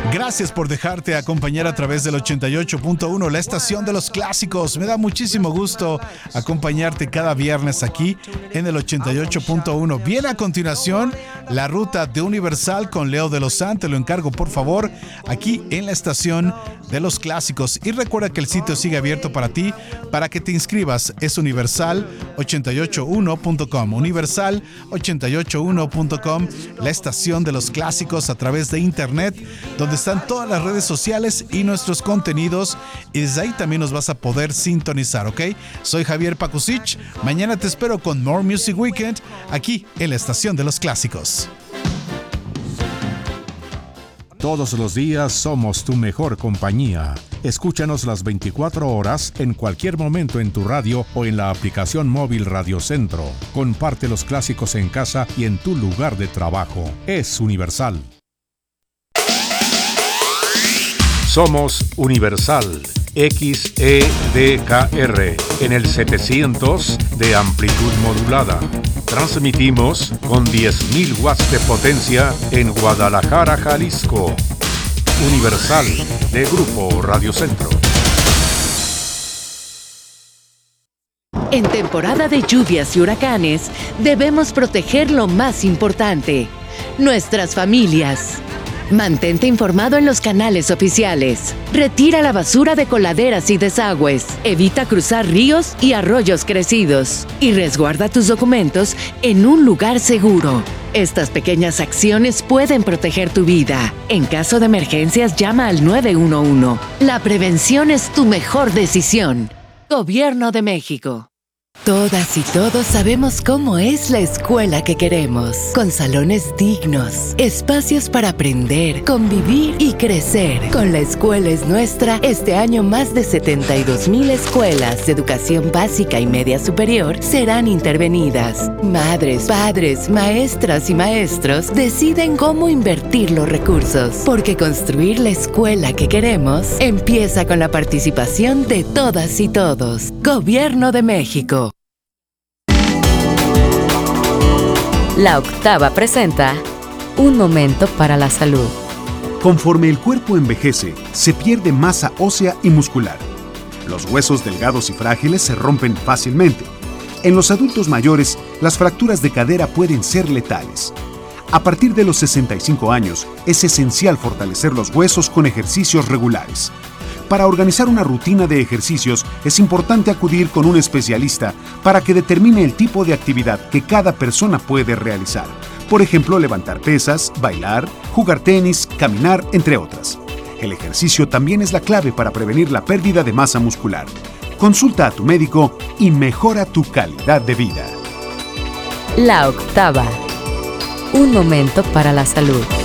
Gracias por dejarte acompañar a través del 88.1, la estación de los clásicos. Me da muchísimo gusto acompañarte cada viernes aquí en el 88.1. Viene a continuación la ruta de Universal con Leo de Lozán. Te lo encargo, por favor, aquí en la estación de los clásicos. Y recuerda que el sitio sigue abierto para ti, para que te inscribas. Es universal881.com. Universal881.com, la estación de los clásicos a través de internet, donde están todas las redes sociales y nuestros contenidos, y desde ahí también nos vas a poder sintonizar, ¿ok? Soy Javier Pakusich. Mañana te espero con More Music Weekend aquí en la estación de los clásicos. Todos los días somos tu mejor compañía. Escúchanos las 24 horas en cualquier momento en tu radio o en la aplicación móvil Radio Centro. Comparte los clásicos en casa y en tu lugar de trabajo. Es Universal. Somos Universal XEDKR en el 700 de amplitud modulada. Transmitimos con 10.000 watts de potencia en Guadalajara, Jalisco. Universal de Grupo Radio Centro. En temporada de lluvias y huracanes, debemos proteger lo más importante: nuestras familias. Mantente informado en los canales oficiales. Retira la basura de coladeras y desagües. Evita cruzar ríos y arroyos crecidos. Y resguarda tus documentos en un lugar seguro. Estas pequeñas acciones pueden proteger tu vida. En caso de emergencias, llama al 911. La prevención es tu mejor decisión. Gobierno de México. Todas y todos sabemos cómo es la escuela que queremos, con salones dignos, espacios para aprender, convivir y crecer. Con La Escuela es Nuestra, este año más de 72,000 escuelas de educación básica y media superior serán intervenidas. Madres, padres, maestras y maestros deciden cómo invertir los recursos, porque construir la escuela que queremos empieza con la participación de todas y todos. Gobierno de México. La Octava presenta Un Momento para la Salud. Conforme el cuerpo envejece, se pierde masa ósea y muscular. Los huesos delgados y frágiles se rompen fácilmente. En los adultos mayores, las fracturas de cadera pueden ser letales. A partir de los 65 años, es esencial fortalecer los huesos con ejercicios regulares. Para organizar una rutina de ejercicios, es importante acudir con un especialista para que determine el tipo de actividad que cada persona puede realizar. Por ejemplo, levantar pesas, bailar, jugar tenis, caminar, entre otras. El ejercicio también es la clave para prevenir la pérdida de masa muscular. Consulta a tu médico y mejora tu calidad de vida. La Octava. Un momento para la salud.